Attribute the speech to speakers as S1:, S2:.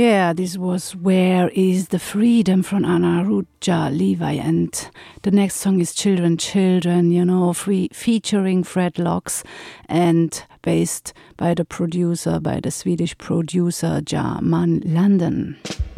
S1: Yeah, this was Where is the Freedom from Anaruja Levi. And the next song is Children, Children, featuring Fred Locks and based by the Swedish producer Jarman London.